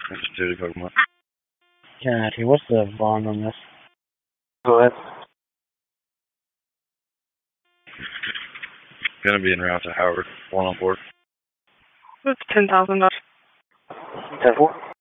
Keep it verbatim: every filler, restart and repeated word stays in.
That's two to Pokemon. Yeah, okay, what's the bond on this? Go ahead. Gonna be en route to Howard. One on board. It's ten thousand dollars. ten four.